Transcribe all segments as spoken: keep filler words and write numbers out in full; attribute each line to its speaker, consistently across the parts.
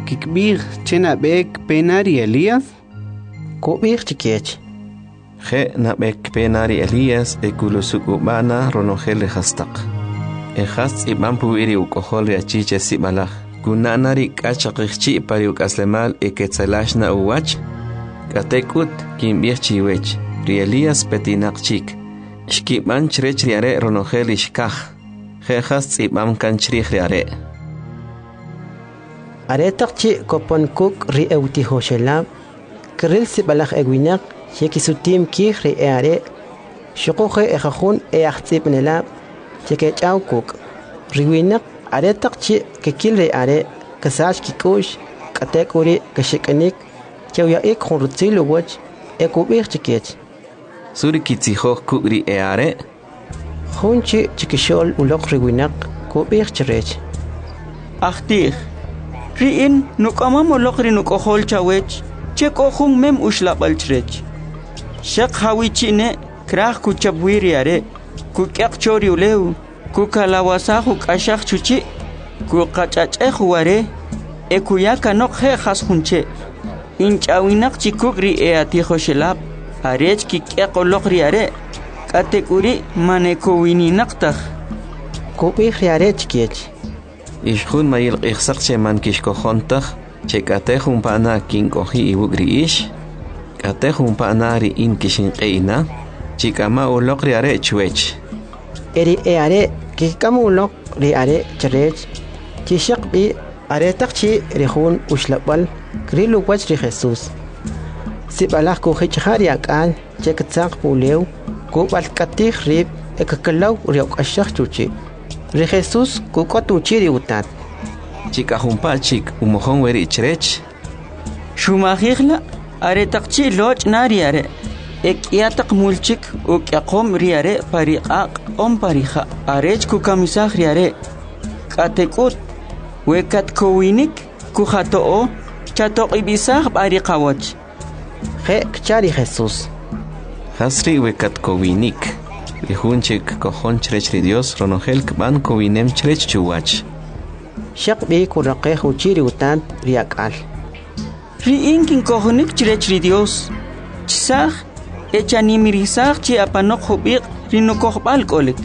Speaker 1: kikbir chena bek penari Elías?
Speaker 2: Kubir chikech.
Speaker 3: Je na bek penari Elías ekulusukubana ronogel hastak. Ejast iban puiri ukohol riachiche sibalaj. Kunanari kachaqchi pari ukaslemal eketzelashna uwach. Katekut kimbir chiwech. Ri Elías petinaqchik. Shkiban chrech riare ronogel ishkaj. Jehast ibam kanchri riare.
Speaker 2: Aretaqchi kopon kuk ri euti hoshelab. Kril sibalaj ewinak. Shekisutim kih ri eare. Shukuhe ejajun eachtibnelab. Chekechau kuk. Riwinak aretaqchi kekil ri are. Kasach kikush. Katekuri kashikanik. Chawya ik hunrutzilu wach. Ekubir chikech.
Speaker 3: Suri kitzihoj kuk ri eare.
Speaker 2: Hunchi chikishol ulok riwinak. Kubir chirech.
Speaker 4: Achtih. Riin nukama molok ri nukohol chawech. Chekohun mem ushlabal chirech. Shak hawichine krah kuchabwiri are. Kukyak chori uleu. Kukalawasahu kashak chuchi. Kukachachehu ware. Ekuyaka nok he khashunche. Inchawinak chikukri eatiho shelab. Arech kikyak olokri are. Katekuri manekowini naktah.
Speaker 2: Kubir riare chikech.
Speaker 3: Ishjun mayil iqsaq che man kishkojontaj. Che katejun pana kinkoji ibugri ish. Katejun pana ri in kishinqeina. Chikama ulokri are chwech.
Speaker 2: Eri eare kikamu ulok ri are chirech. Chishak bi are takchi rihun ushlabal. Krilu wach ri Jesus. Sibalaj kuhichari akal. Chekatsak puleu. Kubal katij rib. Ekakalaw riok ashak chuchi. Ri Jesus kukotu chiri utat.
Speaker 3: Chika humpa chik umojon weri chrech.
Speaker 4: Shumajigla aretaqchi loch nariare. Ek yatak mulchik uk yakom riare pariqaq om parija. Arech kukamisaj riare. Katekut wekat kowinik kuhatoo chatok ibisaj pariqawach.
Speaker 2: Je kchari Jesus.
Speaker 3: Hasri wekat kowinik. Rihunchik kojon chrech ri Dios ronogel kban kowinem chrech chuwach.
Speaker 2: Shak bi kuraqe huchiri utan riakal.
Speaker 4: Riin kin kohonik chrech ri Dios. Chisaj echanimirisaj chi apanok hubiq rinukohbal kolik.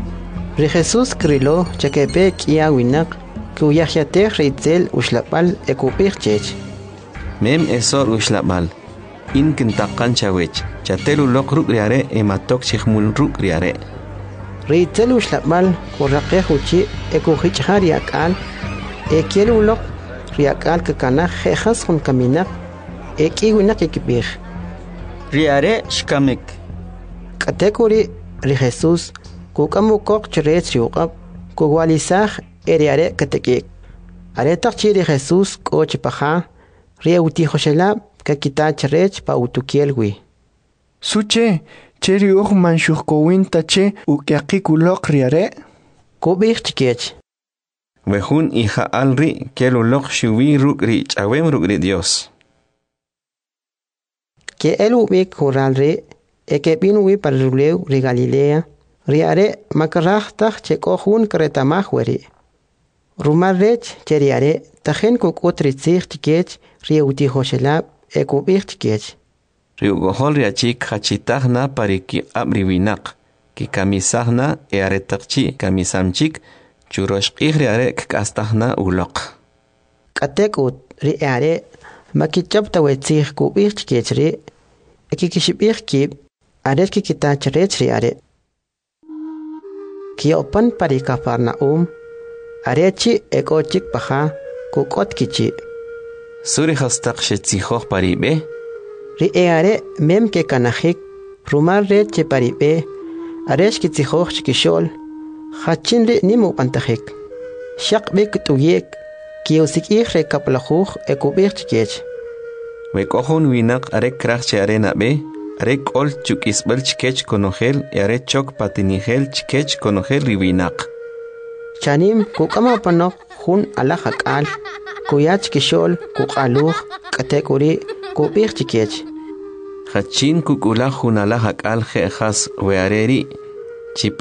Speaker 2: Ri Jesus krilo chakepe kia winak kuyahyatej ritzel ushlapal ekupir chech.
Speaker 3: Mem esor ushlapal. In kintakan chawech. Chatelu lok ruk riare ematok chihmul ruk riare.
Speaker 2: Ritzel ushlapal kuraqe huchi ekuhichar riakal. Ekielu lok riakal kakana jejas hun kaminak. Eki winak ekipir.
Speaker 4: Riare shkamek.
Speaker 2: Katekuri ri Jesus kukamukok chrech riuqab kuwalisaj eriare katekik. Aretaqchi ri Jesus kochpaja rieuti hoshelab kakita chrech pa utukielwi.
Speaker 5: Suche cheri uj manshukowin tache ukyaqikulok riare.
Speaker 2: Kubir chikech.
Speaker 3: Wejun hija alri kelulok shuwi ruk ri chawem ruk ri Dios.
Speaker 2: Que el ubik huralri ekepinwi paruleu ri Galilea riare makarajtaj chekohun kretamajweri. Rumarrech cheriare tajen kukutritzig chikech rieuti hoshelab ekubir chikech.
Speaker 3: Riugohol riachik hachitagna pariki abriwinak. Ki kamisagna earetakchi kamisamchik churoshqih riare kastagna ulok.
Speaker 2: Katekut riare makichapta wetzig kubir chikech ri ekikishibir kib aret kikitach rech riare. Kiopan parika Parnaum arechi ekochik paja kukot kichi.
Speaker 3: Suri hastaq shetzihoj paribe.
Speaker 2: Ri eare mem ke kanajik rumar reche paribe aresh kitzihoj chikishol hachin ri nimu pantajik. Shak bik tuyek kiosik re kaplajuj ekubir chikech.
Speaker 3: Wekohun winak arek krachche arena be. Arek ol chukisbel chikech konogel y arek chok patinigel chikech konogel riwinak.
Speaker 2: Chanim kukama panok hun alajak al kuyach kishol kukaluj katekuri kubir chikech.
Speaker 3: Hachin kukula hun alajak al jejas weareri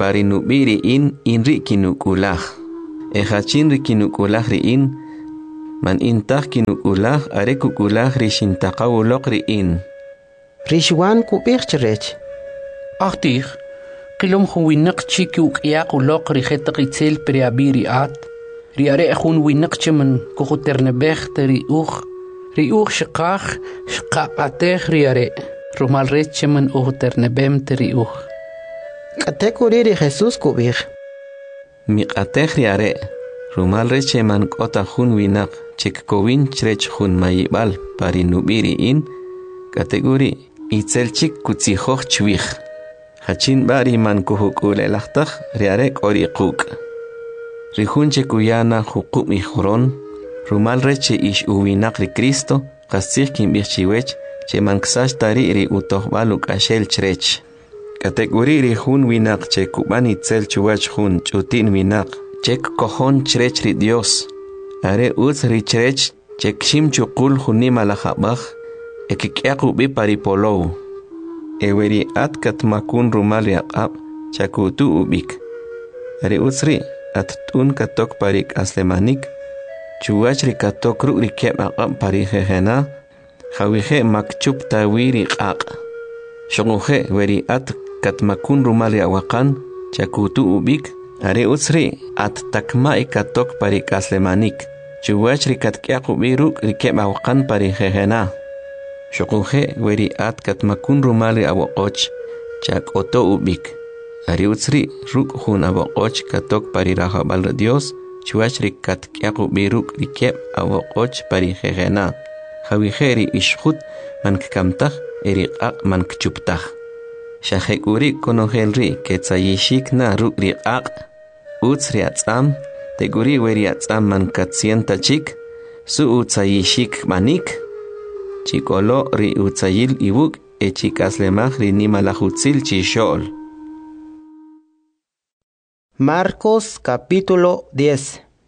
Speaker 3: chiparinubiri in inri kinukulaj. E hachin rikinukulaj ri in man intaq kinukulaj are kukulaj rixintaqawuloq ri'in.
Speaker 2: Rixwan kub'ij chirech.
Speaker 6: Ahtij, qilom jun winaq chi kiuk'yaq uloq rijetaq itzel priabir ri'at, ri'are jun winaq chi man kujuternebej te ri'uj, ri'uj xiqaj xqaq'atej ri'are, rumal rech chi man ujuternebem te ri'uj.
Speaker 2: K'atek uri ri Jesús kub'ij.
Speaker 3: Miq'atej ri'are, rumal rech chi man k'ota jun winaq chikkowin chrech jun mayib'al parinub'i ri'in, k'atek uri itzel chik kutzijoj chwij. Hachin bari man kujuk'ulelajtaj ri'are k'ori quk'. Rijun chikuyana juqub' ijron, rumal rech chi ix uwinaq ri Cristo, qastzij kinb'ij chiwech che man ksax tari' ri utojb'al uk'axel chrech. K'atek uri rijun winaq che kub'an itzel chuwach jun ch'utin winaq che kojon chrech ri Dios. Are utz ri chrech che kxim chuqul jun nimalajab'aj e kik'yaq ub'i paripolow. Eweri at katmakun rumal ri aq'ab' chakutu ub'ik. Are utz ri at t'un katok parik aslemanik, chuwach ri katok ru' ri keb' aq'ab' parijejena, jawije makchup tawi ri q'aq'. Shonuje weri at katmakun rumal ri awaqan chakutu ub'ik, are utz ri at takma'i katok parik aslemanik, chuwach ri katk'yaq ub'i ru' ri keb' awaqan parijejena. Shokuje weri at katmakun rumal ri aboqoch chak'oto ub'ik. Ari utzri ruk' jun aboqoch katok parirajab'al ri Dios, chuwach ri katk'yaq ub'i ruk' ri keb' aboqoch parijejena. Jawije ri ixjut man kkamtaj eri q'aq' man kchuptaj. Xajek uri konojel ri ketzayixik na ruk' ri q'aq', utz ri atz'am, teguri weri atz'am man katsienta chik, su utzayixik manik. Chikolo ri utzayil ibuk e chikaslemaj ri nimalajutzil chixol.
Speaker 2: Marcos capítulo diez.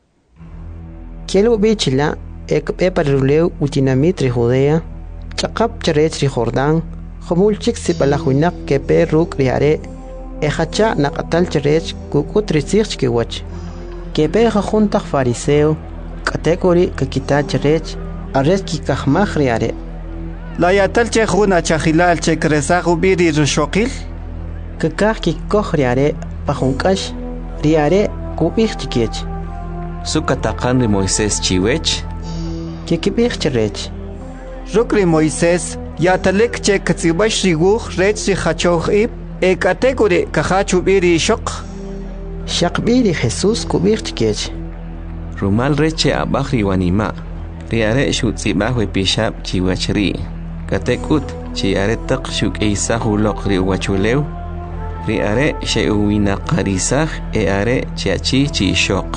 Speaker 2: Kielu bichila ekpe pariruleu utinamit ri Judea, chaqap charech ri Jordán, jomulchik sipalajuinak kepe ruk riare, ejacha naqatal charech kukut risich kiwach. Kepe jajuntaj fariseo, kategori kakita charech, arech kikajmaj riare.
Speaker 5: La yatal che juna chajilal che kresaj ubiri rushoqil?
Speaker 2: Kakaj kikoj riare pajunkash, riare kubij chikiech.
Speaker 3: Sukataqan ri Moisés chiwech?
Speaker 2: Kikibij charech.
Speaker 5: Rukri Moisés, yatalek che katzibash riguj rech ri jachoj ib, e kategori kajach ubiri shok?
Speaker 2: Shaqbiri Jesús kubij chikiech.
Speaker 3: Rumal reche abaj ri wanima, riare shutzibaj we pishab chiwachri. Katekut chi are taq shuk eisaj uloq ri wachulew, ri are she uwina qarisaj e are chiachi chi shok.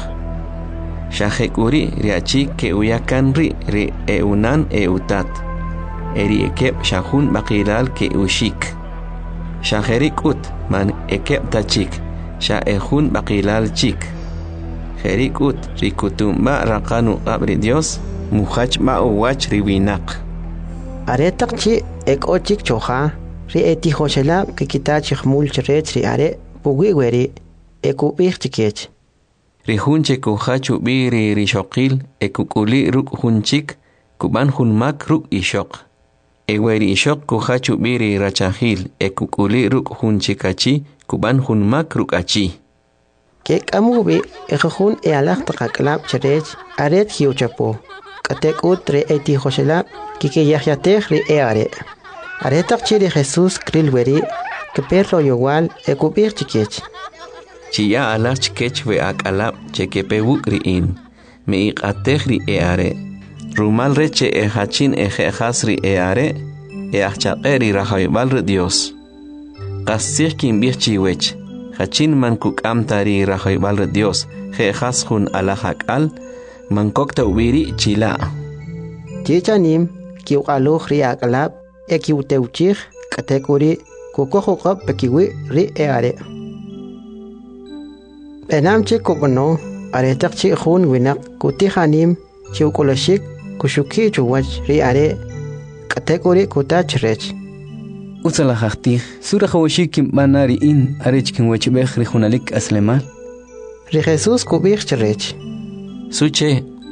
Speaker 3: Shajek uri ri achi ke uyakan ri ri e unan e utat, eri ekep shahun baqilal ke ushik. Shajerik ut man ekep tachik, sha ehun baqilal chik. Jerik ut ri kutumba raqanu abri Dios, muhach ma uwach ri winaq.
Speaker 2: Aretak chi ek ochik choja, ri eti hoshelab ke kitachik mul charech ri are, pugi weri, eku bih chikech.
Speaker 3: Ri hunche kuhachu biri ri shokil, eku kuli ruk hunchik, kuban hun mak ruk ishok. E weri ishok kuhachu biri rachahil, eku kuli ruk hunchikachi, kuban hun mak ruk achi.
Speaker 2: Kek amubi ekajun e alak takaklab charech, aret hiuchapo. Katek utre eti hoshelab, kike yahyatej ri e are. Aretak chiri Jesús krilweri, que perro igual e kubir chikech.
Speaker 3: Chiya alach chikech we akalab chekepe wukri in, me iqatej ri e are. Rumal reche e hachin e jejas ri e are, e achaqe ri rajaybal ri Dios. Qasih kinbih chiwech, hachin man kukamta ri rajaybal ri Dios, jejas jun alajak al, mankokta ubiri chila.
Speaker 2: Chichanim, kiu aluj ri akalab, e kiu teuchich, katekuri, kukohokap pekiwi ri e are. Enam chi kubano, aretak chi jun winak, kutihanim, chiu kolashik, kushuki chuwach ri are, katekuri kutach rech.
Speaker 7: Utsala jahtih, sura hawashik banari in, arech kinwachibej ri junalik aslemal.
Speaker 2: Ri Jesús kubich rech.
Speaker 3: Suche,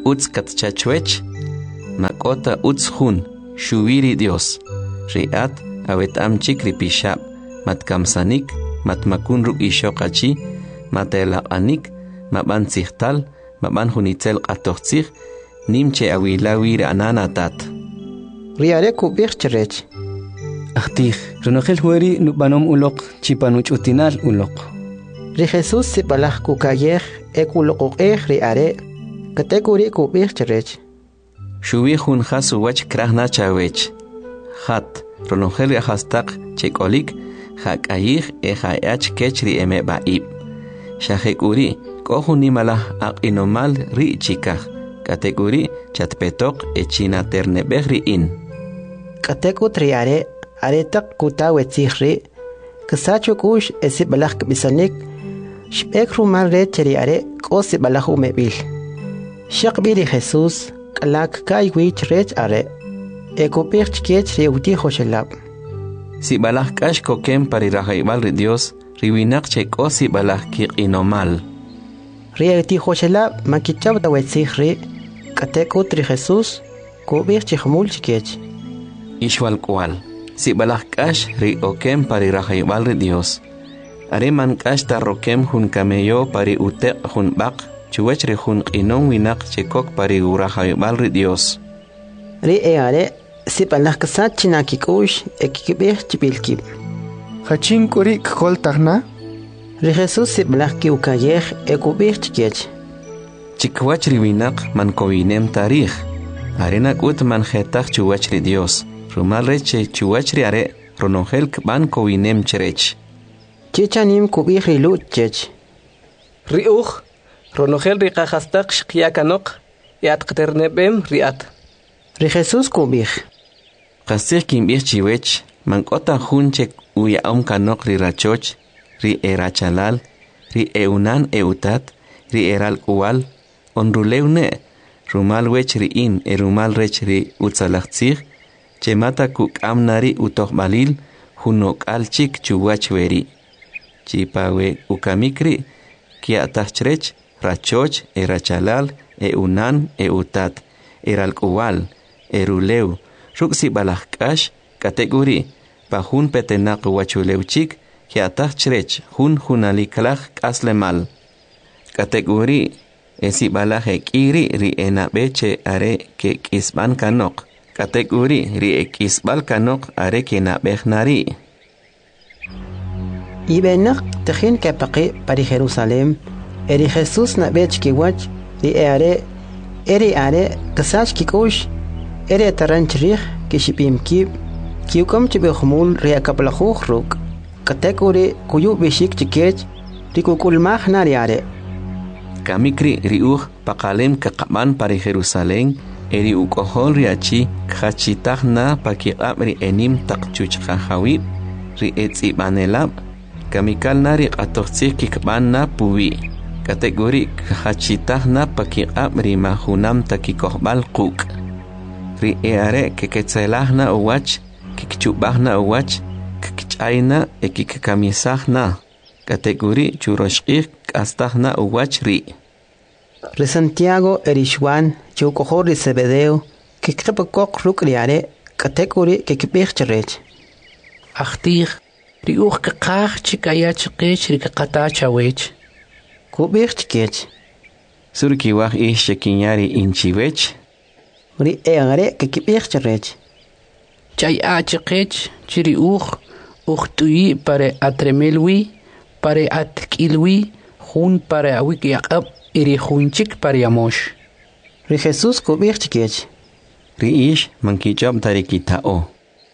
Speaker 3: utz katchachwech makota utz hun shuwiri Dios riat awet amchik ripishab matkamsanik matmakun ruk ishoqachi matelaqanik maban sihtal maban hunitzel qatoqtsig nimche awilawir ananatat
Speaker 2: riare kubich cherech
Speaker 7: Ahtih, Ronogel hueri nubanom ulok chipanuch utinal ulok.
Speaker 2: Ri Jesus si balak kukayeh ekulok eh riare kategori kubich cherech
Speaker 3: Shuwi hun khasu wach krahna chawech Khat Ronogel yahastak chekolik hakayih e hayach kechri eme baib Shahekuri kohuni malah aqinomal ri chikah kategori chatpetok e china ternebehri in
Speaker 2: Kateku triare aretak kutawe tsihri kasacho kush esi balak bisanik shbek rumal re cheriare kosi balak umebil shaqbiri Jesus kalak kai wich rech are ekopich kech reuti hoshelab
Speaker 3: Si balak kash kokem pari rahaibal ri Dios riwinak che kosi balak kiqinomal
Speaker 2: reuti hoshelab makichab dawe tsihri kateku tri Jesus kubich chihmul chikech
Speaker 3: Ishwal kwal Si balak kash ri okem pari rahaibal ri Dios Are man kash ta rokem hun kameyo pari utek hun bak Chuwech ri hun qinon winak che kok pari urahaibal ri Dios
Speaker 2: Ri e are si balak kasat chinakikush ekikibich chibilkib
Speaker 5: Hachin kuri kol tahna
Speaker 2: Ri Jesus si balak kiukayeh ekubich chikech
Speaker 3: Chikwach ri winak man kowinem tarikh Arenak ut man khetak chuwech ri Dios Rumal reche chuwachri are ronongel kban kowinem cherech.
Speaker 2: Chichanim kubich rilut chech.
Speaker 8: Riuch, ronongel riqahastak shqiyakanok, yat qternebem riat.
Speaker 2: Ri Jesus kubich.
Speaker 3: Qasir kimbich chiwech, mankota hunchek uyaom kanok ri rachoch, ri erachalal, ri eunan eutat, ri eral kuwal, onruleune, rumal wech ri in, erumal rech ri utzalachtzig, Chemata kuk amnari utohbalil hunok alchik chuwachweri. Chipawe ukamikri kia tachrech rachoch erachalal e unan e utat eralkuwal eruleu ruksi balakash kategori pahun petenak wachuleuchik kia tachrech hun hunalikalak kaslemal. Kategori esi balahek iri ri enabeche are ke kisban kanok. Kategori ri ekisbal kanok are kena behnari.
Speaker 2: Ibenak tejin kapaqi pari Jerusalem eri Jesus na bech kiwach ri are eri are kasach kikush eri taranchri kishipim kib kiukom chibehmul ri akaplakhuh ruk kategori kuyu bishik chikech ri kukulmah nari are
Speaker 3: Kamikri riuh pakalem kaqaban pari Jerusalem Eri ukohol riachi kachitahna pakiqab ri enim taqchuch khawib ri etsibanelab kamikal nari qatoqtsik kikbanna puwi kategori kachitahna pakiqab ri mahunam takikohbal quk ri eare keketselahna uwach kikchubahna uwach kikchaina ekikamisahna kategori churoshqik astahna uwach ri
Speaker 2: Ri Santiago erishwan chukohor ri Zebedeo kikqipakok rukriare kategori kikibich cherech
Speaker 6: Ahtih, ri uch kakach chikayach kech ri kakatachawech
Speaker 2: kubich chikech
Speaker 3: Surki wah ish chekinyari inchiwech
Speaker 2: ri eare kikibich cherech
Speaker 6: Chay achikech chiri uch uch tuyi pare atremelwi pare atkilwi hun pare awik yaqab iri hunchik pariamosh.
Speaker 2: Ri Jesus kubich chikech.
Speaker 3: Ri ish mankichab tarikitao.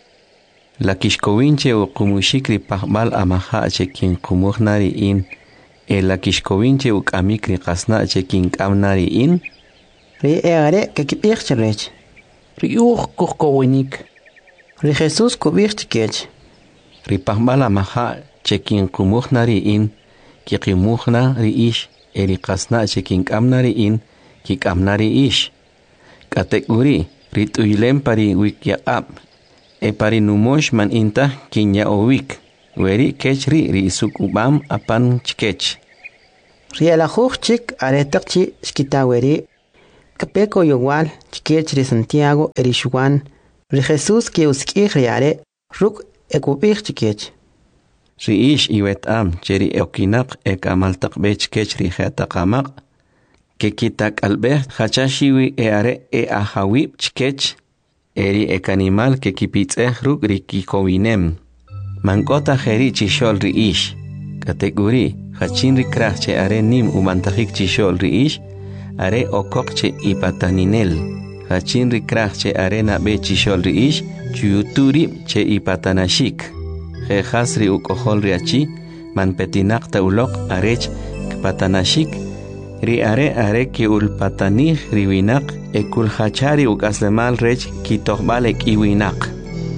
Speaker 3: La kishkowinche u kumushikri pahbal amaha chekin kumuhnari in. E la kishkowinche u kamikri kasna chekin kamnari in.
Speaker 2: Ri eare kikibich cherech.
Speaker 6: Ri uch kuhkowinik.
Speaker 2: Ri Jesus kubich chikech.
Speaker 3: Ri pahbal amaha chekin kumuhnari in. Kikimuhna ri ish. Eri kasna chekin kamnari in ki kamnari ish. Kategori rituyilem pari wikyaqab. E pari numosh man inta kinya owik. Weri kechri ri sukubam apan chikech.
Speaker 2: Ri alajuch chik aretak chi skitaweri. Capeco igual, chiquech de Santiago, Erixuan, Ri Jesús que uski riare, Ruk ekupich chiquech.
Speaker 3: Riish iwet am, Jeri eokinak ek amaltak bech kech rihetakamak, que kitak albert, hachashiwi eare e ahawib chikech, eri ek animal que kipitze ruk rikikowinem. Mankota jeri chishol riish, kategori, hachin rikrach che are nim umantajik chishol riish, are okokche ipataninel. Hachin rikrach che are na be chishol riish, chuyuturi che ipatanashik. Jehasri ukohol riachi, man petinak taulok arech kpatanashik, ri are are ki ulpatanih riwinak, ekul hachari ukaslemal rech ki tohbalek iwinak.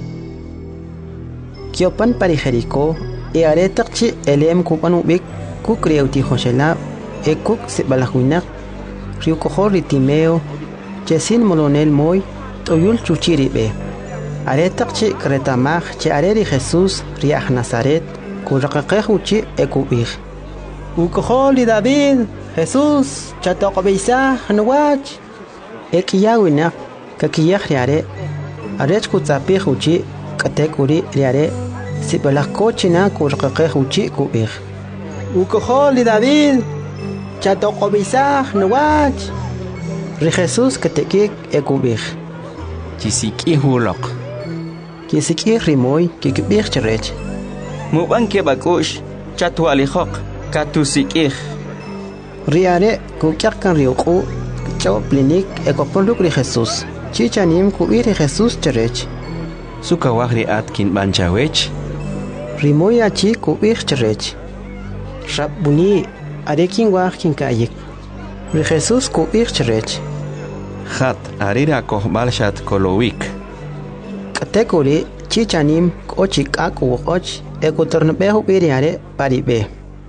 Speaker 2: Kiopan parijeriko, e are takchi elem kupan ubik, kuk riauti joshela, e kuk sibalahuinak, riukohol ritimeo, chesin molonel moy, toyul chuchiribe. Are takchi kretamach che are ri Jesús riach Nazaret, kuraqaqeh uchi ekubih. Ukohol David, Jesús, chatoqbeisa nuwach. Ekiyawinak, kakiyah riare, arech kutzapih uchi, katekuri riare, sibalakkochina kuraqaqeh uchi kubih. Ukohol David, chatoqbeisa nuwach. Ri Jesús katekik ekubih.
Speaker 3: Chisiki hulok.
Speaker 2: Kisiki rimoy kikibih cherech.
Speaker 4: Muban ke bakush, chatualijok, katusikih.
Speaker 2: Riare kukyak kan riuku, chao plinik ekoponduk ri Jesús. Chichanim kuir ri Jesús cherech.
Speaker 3: Sukawahri atkin banchawech.
Speaker 2: Rimoy achi kuir cherech. Rabbuni arekin wahkin kayik. Ri Jesús kuir cherech.
Speaker 3: Hat arira kohbalshat kolowik.
Speaker 2: Kategori chichanim kochik ak uoch ekoternbehu biriare paribe.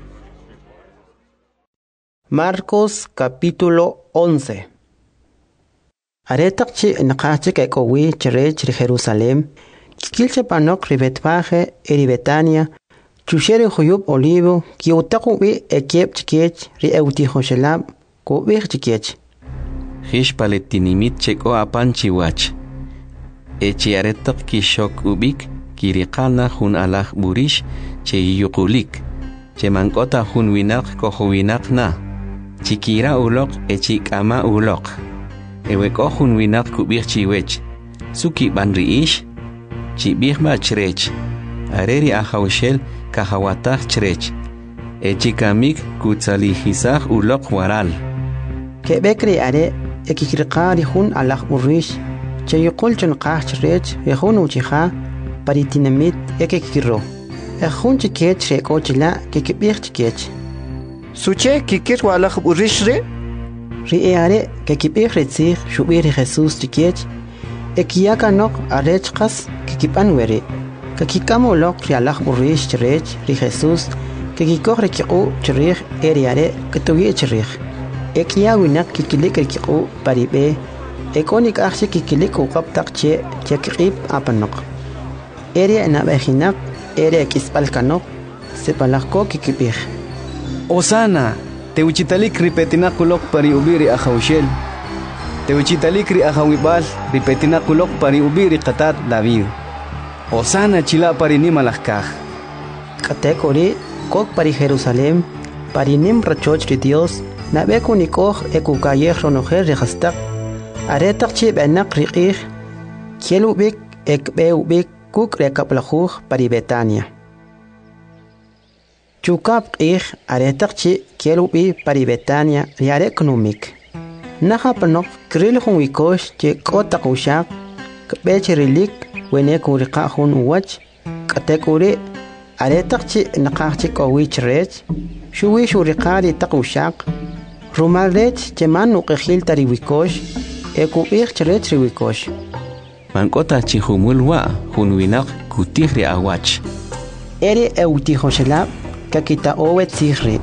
Speaker 2: Marcos capítulo once. Aretakchi nakachik ekowi cherech ri Jerusalem, kikilche panok ri Betfaje eri Betania, chushere huyub olivo, kiutaku bi ekiep chikech ri euti Joshelab, kubir chikech.
Speaker 3: Hish paletinimit cheko apanchiwach. Echiaretak kishok ubik, kirikana hun alach burish, che yukulik. Che mankota hun winak kohuwinak na. Chikira ulok echikama ulok. Eweko hun winak kubir chiwech. Suki banriish. Chibirma chrech. Areri ahawshel kahawatach chrech. Echikamik kutzalihisach ulok waral.
Speaker 2: Kebekri are ekikirqari hun alach burish. Che yukul chun qach rech yahun uchiha paritinamit ekikiro. Ehun chikech reko chila kikibir chikech.
Speaker 5: Suche kikir walach urishre?
Speaker 2: Riare kikibir retzir shubir Jesús chikech. Ekiyaka nok arech qas kikipanwere. Kakikamo lok rialach urish chrech ri Jesús kikikor rekiqu chrich eriare kituye chrich. Ekiyawinak kikilik rekiqu paribe. Ekonik aksi kikilik uqab taqche chekib apanok. Ere nabehinak, ere kispalkanok, sepalako kikibih.
Speaker 7: Osana, te uchitalik ripetinak kulok pari ubiri ahawshel. Te uchitalik ri ahawibal ripetinak kulok pari ubiri qatat David. Osana chila pari nimalakaj.
Speaker 2: Katekori kok pari Jerusalem, pari nim rachoch ri Dios, nabeku nikoj ekukayeh ronojer rehastak. Aretak chib enak riqih, kielubik ekbeubik kuk rekaplajuj pari Betania. Chukap qih aretak chi kielubi pari Betania riarek numik. Naha panok kril hun wikosh che kotak ushak, kbech rilik wenek uriqa hun uwach, katekuri aretak chi nakah chi kowich rech, shuwish uriqari tak ushak, rumal rech che man uqihil tari wikosh, ekubih chrech riwikosh.
Speaker 3: Mankota chihumulwa hunwinak kutihri awach.
Speaker 2: Eri euti Joshelab kakita owet sihri.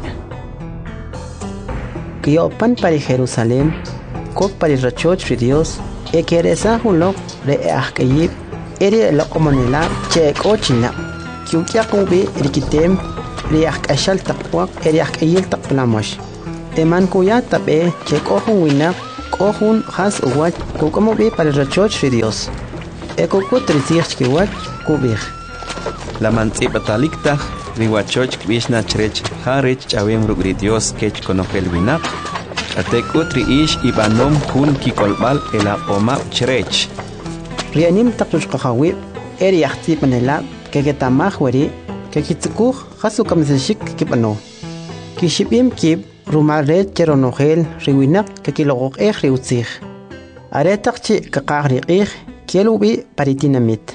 Speaker 2: Kiopan pari Jerusalem, kok pari rachoch ri Dios, ekeresa hunlok re ahkayib, eri lokomonela che ekochina. Kiukiakubi rikitem, ri ahkashal takwak, eri ahkayil takplamosh. Eman kuya tabe che kohun winak, Kohun has uwach kukomo bi para rachoch ri Dios. Eko kutrisiach kiwach kubich.
Speaker 3: La mantsipa talikta riwachoch kvishna chrech harech chawem rugri Dios kech konofel winak. Atek utri ish ibanom hun kikolbal ela oma chrech.
Speaker 2: Rianim taktush kahawi eri yachtip manela keketamah weri kekitsukuh hasu kamseshik kipano. Kishipim kip rumaret cheronogel riwinak kekilogok eh riutzich. Aretakchi kakagri ich kielubi paritinamit.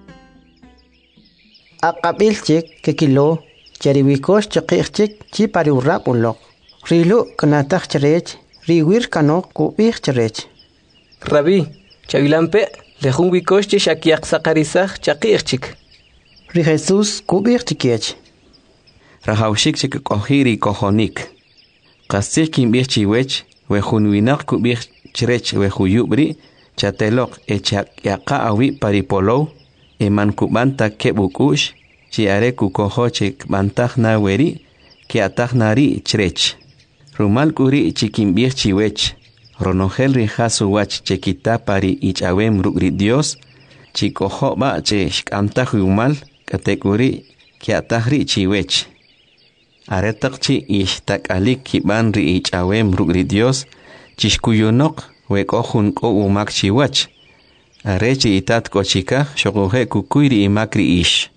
Speaker 2: Akabilchik kekilo cheriwikosh chakirchik chi pariurap unlok. Rilu kanatak cherech riwir kanok kubich cherech.
Speaker 8: Rabi, chavilampe lejun wikosh shakiak sakarisach chakirchik.
Speaker 2: Ri Jesus kubich chikech.
Speaker 3: Rahaushik chik kohiri kohonik. Kastik kimbich chiwech wehun winak kubich chrech wehuyubri chatelok echak yaka awi paripolo eman kubanta kebukush chiare kukohochik bantah na weri ki atah nari chrech. Rumal kuri chikimbich chiwech ronogel rijasu wach chekita pari ichawem rugri Dios chikoho ba che shkamtah umal kategori ki atahri chiwech. Aretakchi ishtak alik kiban ri ichawem rugri Dios chishkuyunok wekohun ko umak chiwach. Arechi itat kochika shokohe kukuiri imakri ish.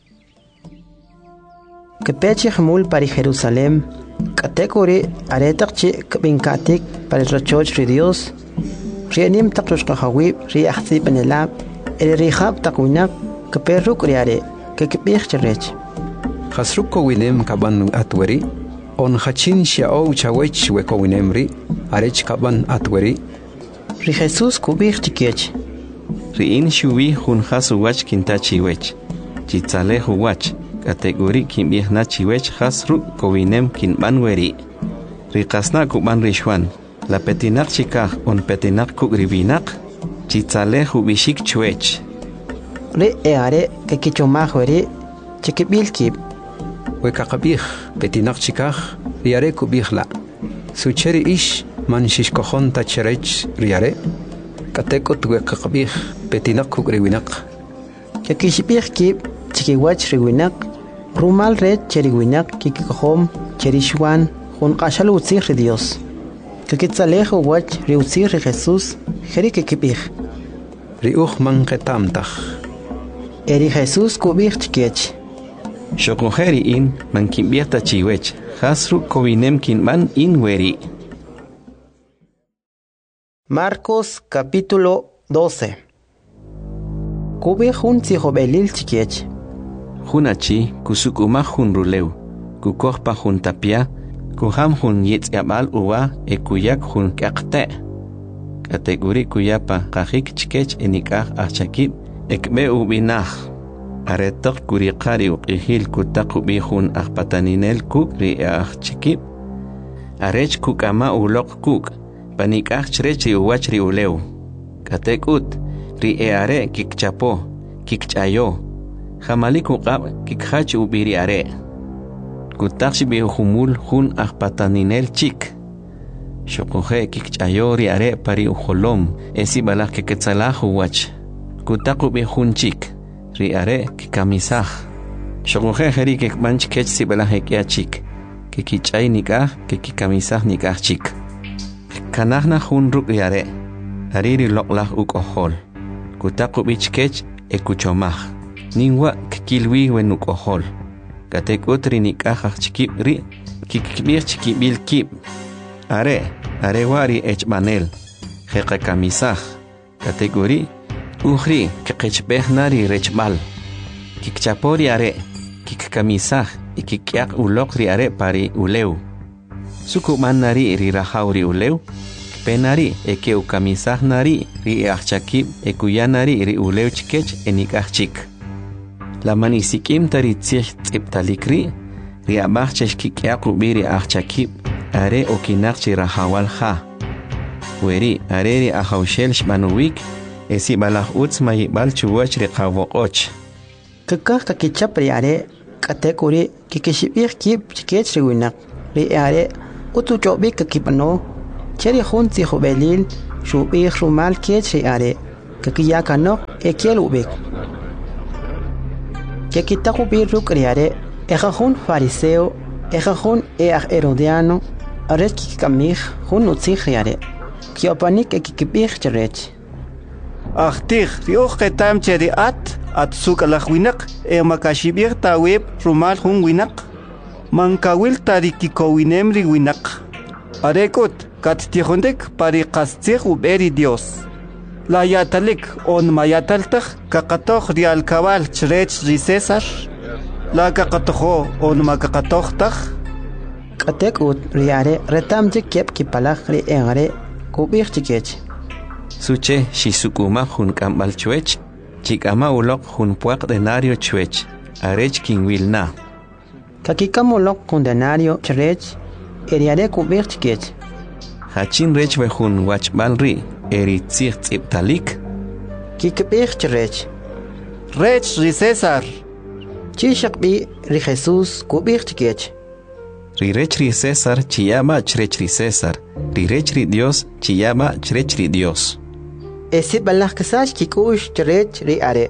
Speaker 2: Kepechi hamul pari Jerusalem kategori aretakchi kbinkatik pari rachoch ri Dios. Rianim taktush kahawi ri ahzi panela el rihab takwinak keperuk riare kekipich cherech.
Speaker 9: Khasruko winem kaban atweri on khachin shao chawech weko winemri arech kaban atweri
Speaker 2: ri Jesus kubich chikech
Speaker 3: ri in shuwi hun khasu wach kintachi wech chitsale hu wach kategori kimbih na chiwech khasru ko winem kin banweri ri qasna kuban rishwan la petinak chikah on petinak kugribinak chitsale hu bishik chwech
Speaker 2: ri eare kekichomahweri chikibilkib
Speaker 9: Wekakabih petinak chikah riare kubihla. Sucheri ish man shishkohon tacherech riare. Katekot wekakabih petinak kugriwinak.
Speaker 2: Yakishibih kib chikiwach riwinak. Rumal red cheriwinak kikikohom cherishwan hun kashal utzir ri Dios. Kakitzalejo wach riutzir ri Jesus jeri kikibih.
Speaker 9: Riuch man ketamtach.
Speaker 2: Eri Jesus kubih chikech.
Speaker 3: Shokojeri in man kimbiata chiwech, hasru kowinem kinman in weri.
Speaker 2: Marcos capítulo doce. Kube hun tihobelil chikiech.
Speaker 3: Hunachi kusukuma hun ruleu, kukohpa hun tapia, kuham hun yetziabal uwa e kuyak hun kakte. Kategori kuyapa kahik chikech enikah achakib ekbe ubinah. Aretok kurikari uqihil kutaku bihun akpataninel kuk ri ah chikip. Arech kuk ama ulok kuk. Panik ah chrechi uwach ri uleu. Katekut ri eare kikchapo, kikchayo. Hamali kukab kikhach ubiri are. Kutakshi bihumul hun akpataninel chik. Shokohe kikchayo ri are pari uholom. Esi balak kiketsalah uwach. Kutaku bihun chik. Riare ki kamisah. Shokohe heri ke manch kech si balahe kia chik. Ke ki chay nikah ke ki kamisah nikah chik. Kanahna hun ruk riare. Hariri loklah uk ohol. Kutaku bich kech e kuchomah. Ningwa kilwi wen uk ohol. Katek utri nikah chikip ri. Kikibir chikibil kip. Are, are wari ech manel. Heka kamisah. Kategori Uhri kikechbeh nari rechbal. Kikchapori are, kikkamisah, ikikyak ulok ri are pari uleu. Sukuman nari ri rahauri uleu. Penari eke ukamisah nari ri achakib ekuyanari ri uleu chikech enikachik. Laman isikim tari tzich tziptalikri, ri abachchesh kikyak ubiri achakib, are okinakchi rahawal ha. Weri are ri ahaushel shmanuwik, esi balah uts mai bal chuwach ri qawoqoch.
Speaker 2: Kakah kakichap ri are katekuri kikishibih kib chikech riwinak. Ri are utu chobik kakipano cheri hun tihobelil shubih rumal kech ri are kakiya kanok ekiel ubik kekitaku bi ruk ri are ejajun fariseo ejajun eaj herodiano aret kikamij jun utzij ri are kiopanik ekikibij cherech
Speaker 5: Achtih, rioch ketam cheri at, at suk alach winak, e makashibir taweb rumal hun winak. Mankawil tarikiko winemri winak. Arekot, kat tihondek pari kastzih uberi Dios. La yatalik on mayataltach, kakatoch rial kawal chrech ri Cesar. La kakatocho on makakatochtach.
Speaker 2: Katek ut riare retam jikep kipalach ri engare kubir chikech.
Speaker 3: Suche Shizukuma hun kambal chuech, chikama ulok hun puak denario chuech, arech king wilna.
Speaker 2: Kakikam ulok kun denario chrech, eriare kubir chikech.
Speaker 3: Hachin rech we hun wachbalri, eritzich tziptalik.
Speaker 2: Kikibir chrech.
Speaker 5: Rech ri Cesar.
Speaker 2: Chishakbi ri Jesus kubir chikech.
Speaker 3: Ri rech ri Cesar chiyama chrech ri Cesar, ri rech ri Dios chiyama chrech ri Dios.
Speaker 2: Ese balach kasash kikush chrech ri are.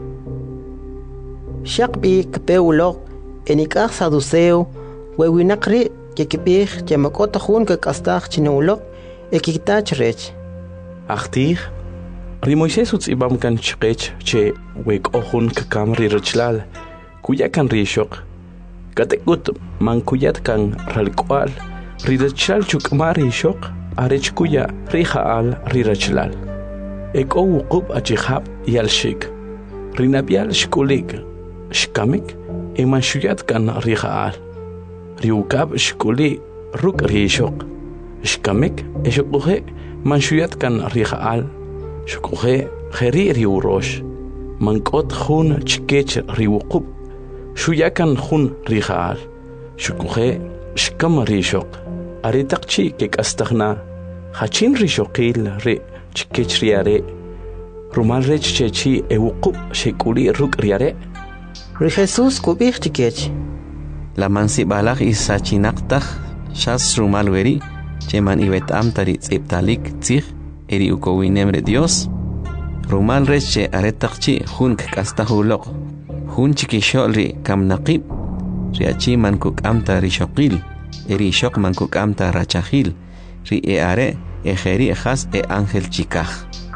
Speaker 2: Shakbi kpeulok enikach saduceo wewinakri kikibih chemakota hun kakastach chinulok ekita chrech.
Speaker 10: Achtih ri Moisés utzibam kan chrech che wek ohun kakam ri rechlal kuya kan rishok katekut man kuyat kan ralkwal ri rechlal chukmar rishok arech kuya ri haal ri rechlal ek o wuqub achihab yalshik rinabial shkulik shkamik eman shuyat kan ri haal riukab shkuli ruk rishok shkamik eshukhe man shuyat kan ri haal shukhe kheri ri urosh mankot khun chkech ri wuqub shuyakan khun ri haal shukhe shkam rishok aritaqchi kek astaghna hachin rishokil ri chkech riare rumal rech chechi ewuqub shekuli ruk riare
Speaker 2: ri Jesus kubih chkech
Speaker 3: La mansi balach isachinaqtaj shas rumal weri cheman ibetam tari tziptalik tzig eri ukowinemre Dios rumal rech che aretaqchi hun kastahulok hun chikishol ri kamnaqib riachi man kukamta rishokil eri shok man kukamta rachahil ri eare ejeri ejas e ángel chikaj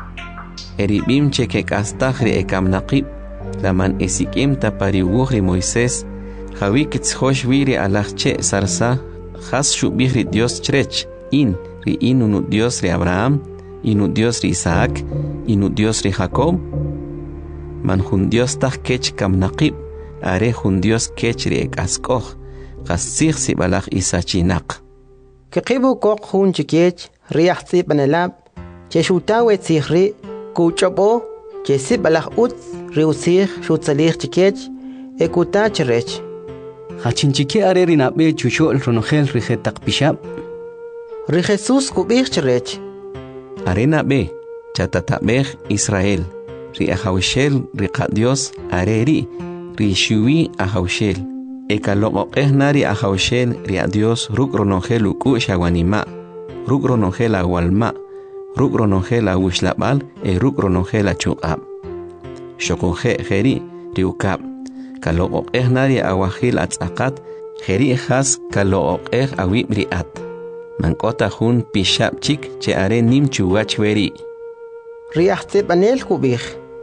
Speaker 3: eri bim che ke kastaj ri ekamnaqib laman esikim tapari ri Moisés Javi kitzhosh viri alachche sarsa has shubihri Dios chrech in ri inunu Dios ri Abraham inu Dios ri Isaac inu Dios ri Jacob man hun Dios tah kech kamnaqib are hun Dios kech ri ekaskoj qasig si balach isachinaq
Speaker 2: Kiqibu kok hun chikech riach si banelab che shutawe tzihri kuchobo che si balach ut ri usig shutzalich chikech ekuta chrech
Speaker 7: Hachinchiki are rinabe chushol ronogel rijetak pishab.
Speaker 2: Ri Jesus kubih chrech.
Speaker 3: Arena be chatatabej Israel. Ri ahawshel ri Dios areri ri shuwi ahawshel. Ekaloqo ehnari ahawshel ri Dios ruk ronogel uku shawanima. Ruk ronogel awalma. Ruk ronogel awushlabal e ruk ronogel achuqab. Shokoje jeri ri ukab. Kaloqoq ehnari awahil atzaqat jeri has kaloqoq eh awi briat mankota hun pishab chik che are nim chuwach weri
Speaker 2: riahte banel kubih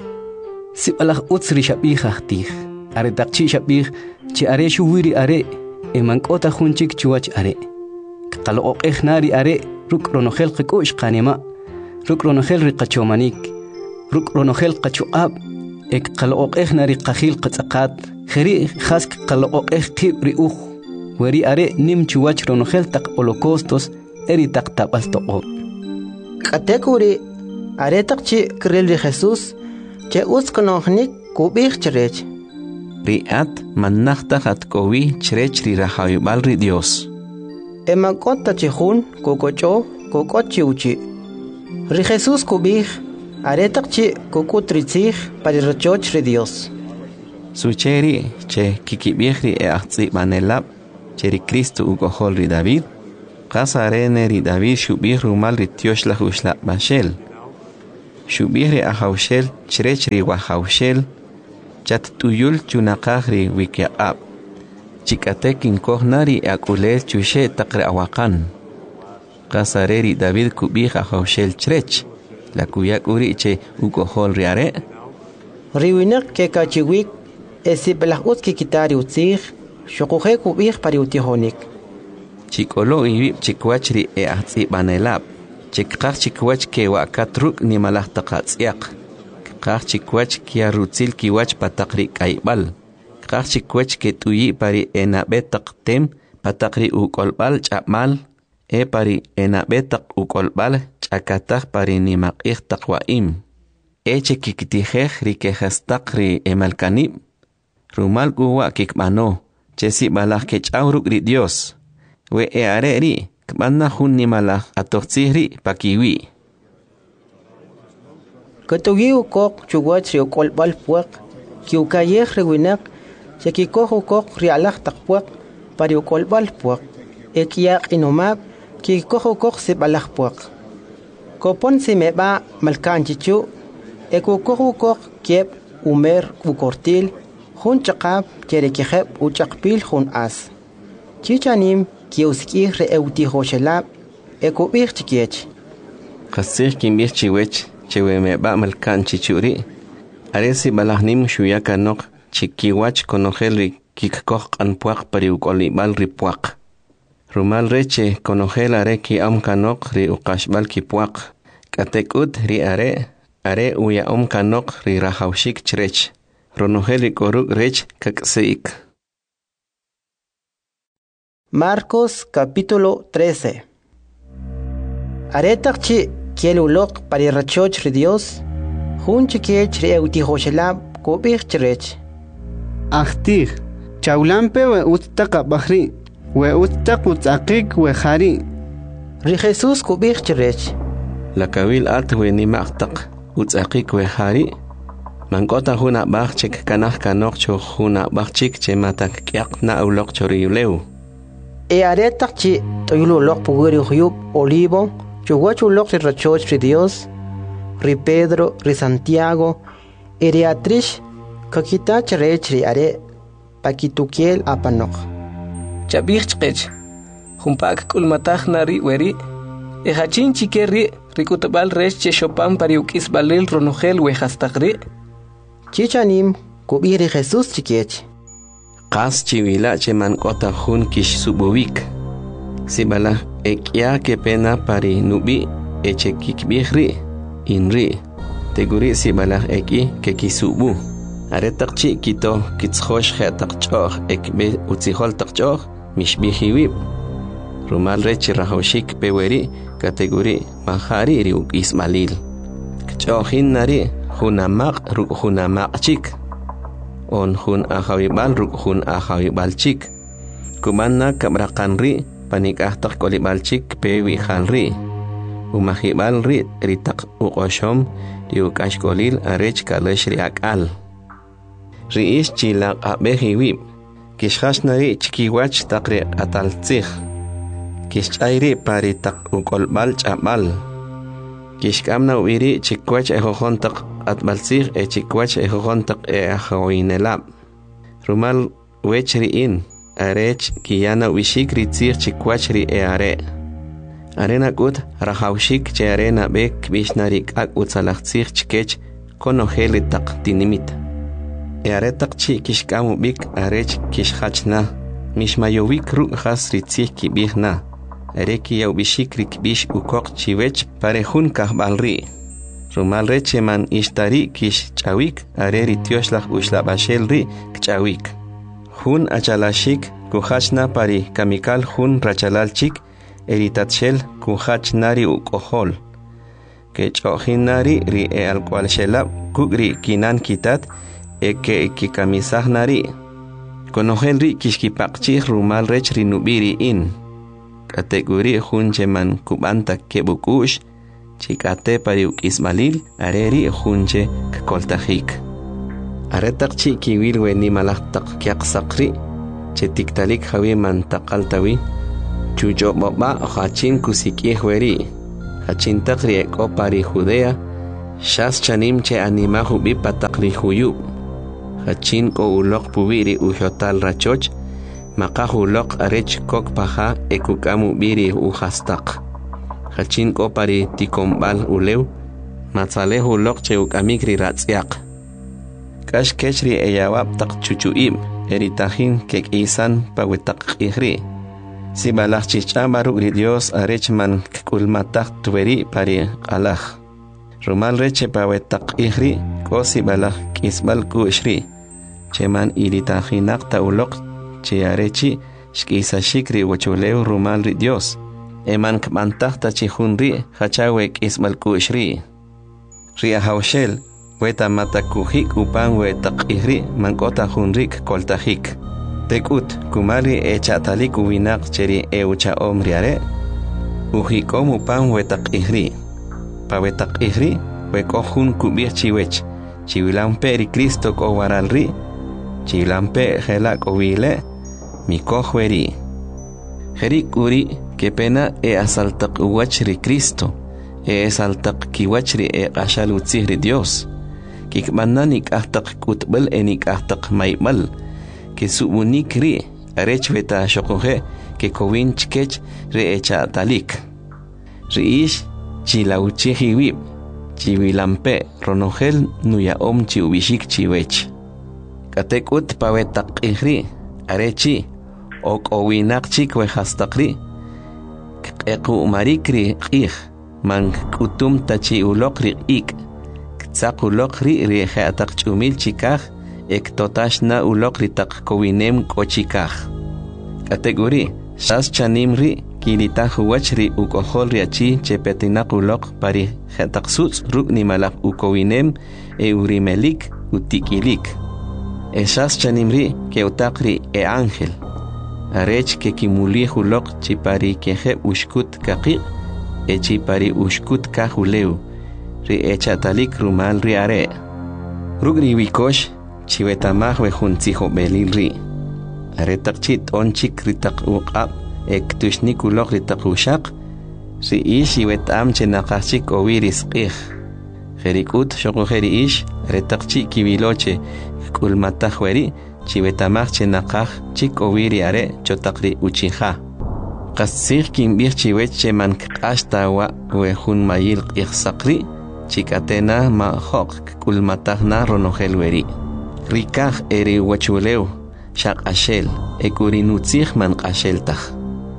Speaker 7: sibalach utsri shabih ahtih are taqchi shabih che are shuwiri are e mankota hun chik chuwach are kaloqoq ehnari are ruk ronogel qikush qanima ruk ronogel riqachomanik ruk ronogel qachuab ek qaloq ehnari qakhil qatzaqat khiri khask qaloq eh qibri ukh weri are nim chuwach ronogel taq holocaustos eri taq tabaltoqo
Speaker 2: qatekuri are taqchi krel ri Jesus che usknohnik kubih chrech
Speaker 3: riat mannaqta qatkowi chrech ri rahaybal ri Dios
Speaker 2: emakota chihun kokocho kokochi uchi ri Jesus kubih Aretaqchi kukutritzig parirchoch ri Dios.
Speaker 3: Sucheri che kikibihri e ahzi manelab cheri Cristo ukohol ri David Qasarene ri David shubih rumal ri tioshla ushla bashel. Shubih ri ahawshel chrech ri wahawshel. Chat tuyul chunaqaj ri wikiaqab. Chikatek inkohnari akulel chushe taqre awakan. Qasare ri David kubih ahawshel chrech. La kuyak uri che ukohol ri are.
Speaker 2: Riwinak ke kachiwik esi belahut ki kitari utzig. Shokuje kubih pari utihonik.
Speaker 3: Chikolo iwib chikwach ri e atzi banelab. Chikkach chikwach ke wakatruk ni malah taqatsiaq. Kach chikwach kia rutzil kiwach patakri kaibal. Kach chikwach ke tuyi pari enabetak tem patakri ukolbal chapmal. E pari enabetak ukolbal chakatak pari ni maqih taqwaim. E chikikitijej ri kehastak ri emalkanib. Rumal guwa kikmano. Chesi balah ke chauruk ri Dios. We e are ri, kmanna hun ni malah atoxihri pakiwi.
Speaker 2: Katugi ukok chuwach ri ukolbal puak, ki ukayej rewinak, se kikoh ukok ri alah takpuak, pari ukolbal puak, e kiyak inomab, ki kikoh ukok se balah puak. Kopon se meba malkan chichu, e kukoh ukok kiep umer ukortil, hun chakab tere kiheb uchakpil hun as. Chichanim kiuskih re euti hoshelab, e kubih chikiech.
Speaker 3: Qasih kimbih chiwech, chewe meba malkan chichuri. Aresi balahnim shuyakanok, chikiwach konojel kikkoh anpuak pari ukolibal ripuak. Rumal reche konojel are ki amkanok ri ukashbal kipuak. Katekut ri are, are uya omkanok ri rahawshik chrech. Ronojel ri koruk rech kakseik.
Speaker 2: Marcos capítulo trece. Aretak chi kielulok pari rachoch ri Dios, hun chikech ri euti hoshelab kubih chrech.
Speaker 1: Achtih, chaulampe we ustaka bahri, we ustak utzakik we hari.
Speaker 2: Ri Jesus kubih chrech.
Speaker 3: La kawil at we ni maqtak utzakik we hari. Mankota huna bachik kanah kanok cho huna bachik che matak kyak na ulok choriyuleu.
Speaker 2: E aretak chi toyululok puguri huyub olivo, chuguachulok ri rachoch ri Dios, ri Pedro, ri Santiago, e ri atrish, kakita chrech ri are, pakitukiel apanok.
Speaker 8: Chabih chkech, humpak kulmatach nari weri, e hachin chikeri, rikutabal rech che shopan pariukis balil ronojel wehastakri.
Speaker 2: Chichanim kubiri Jesus chikiech.
Speaker 3: Qas chiwila che mankota hun kish subowik. Sibala ekya ke pena pari nubi eche kikbihri inri. Teguri sibala eki ke kisubu. Aretakchi kito kitshosh khetakchoh ekbe utzihol takchoh mishbihiwib. Rumal rechi rahoshik peweri kategori mahari ri ismalil. Kchohin nari hunamaq ruk hunamaq chik. On hun ahawibal ruk hun ahawibal chik. Kumanna kabrakanri panikahtak kolibal chik pewi halri. Umahibal ri ritak uqoshom riukash kolil arech kalesh riakal. Riish chilaq abehiwib. Kishhash nari chikiwach takri ataltzih. Kishchayri pari tak ukolbal chabal. Kishkamna uiri chikwach ejojontak atbalsig e chikwach ejojontak e ahawinelab. Rumal wechri in, arech kiyana wishik ritzig chikwach ri e are. Arena gut rahawshik che arena bek bishnarik ak utzalachtzig chikech konojeli tak tinimit. E aretak chi kishkamu bik arech kishhachna, mishmayowik ru has ritzig kibihna. Areki yau bishikrik bish ukok chiwech parejun kahbalri. Rumal reche man ishtari kish chawik areri tioshlach ushlabashelri kchawik. Hun achalashik kuhachna pari kamikal hun rachalalchik eritatshel kuhachnari ukohol. Kechohinari ri e alqualshelab kugri kinan kitat eke ekikamisahnari. Konohelri kishkipakchih rumal rech rinubiri in. Kategori hunche man kubanta kebukush, chikate pariuk ismalil, areri hunche kakoltajik. Aretak chi kiwil we ni malaktak kyak sakri, chetiktalik hawi man takaltawi, chujo boba hachin kusikih weri hachin takri eko pari Judea shas chanim che anima hubi patakri huyub hachin ko ulok pubiri uhotal rachoch maka hulok arech kok paha ekukamu biri uhastak hachin ko pari tikombal ulew matzale hulok che ukamikri ratsiak kash kechri eyawab tak chuchuim eritahin kek isan pawetak ihri si balach chichamaru ri Dios arechman kulmatak tueri pari alaj rumal reche pawetak ihri ko si balach kisbal ku ishri cheman iritahinak ta ulok che arechi shkisa shikri wachuleu rumal ri Dios eman kmantak ta chihunri hachawe kisbal ku ishri ri ahawshel weta matakuhik upan wetak ihri mankota hunrik koltahik tekut kumari echa talik uwinak cheri eucha omriare uhikom upan wetak ihri pa wetak ihri weko hun kubir chiwech chiwilampe ri Cristo ko waralri chiwilampe hela ko wile miko hweri heri kuri que pena e asaltak uwach ri Cristo e asaltak kiwach ri e ashalutzih ri Dios kikmanak ahtak kutbel enik ahtak maibal que subunik ri arech veta shokoje que kowin chkech re echa talik riish chilauchi hiwib chiwilampe ronogel nuya om chiubishik chiwech katekut pawetak ihri arechi ok owinak chikwe hastakri eku marikri ih man kutum tachi ulokri ik tsakulok ri ri khatak chumil chikaj ek totashna ulok ri tak kowinem kochikaj kategori shas chanim ri kilita huwach ri ukohol ri achi chepetina ulok pari khatak suts ruk ni malak ukowinem e urimelik utikilik e shas chanim ri ke utakri e ángel arech ke kimuli ulok chipari ke he ushkut kaqi e chipari ushkut kahuleu ri echatalik rumal ri are rugri wikosh chiwetamaj we juntsijo belil ri are takchit onchik ritak uqab ek tushnikulok ritak ushaq ri ish iwetam chenaqachik owiris qih jerikut shoko jeri ish are takchi kibiloche kulmataj weri chiwetamaj chenaqaj chik owiri are chotakri uchija qasir kimbir chiwech cheman qashtawa we jun mayil qih saqri chikatena ma hok kulmatahna ronogel weri rikaj eri wachuleu shaq ashel ekurinutzih man qasheltaj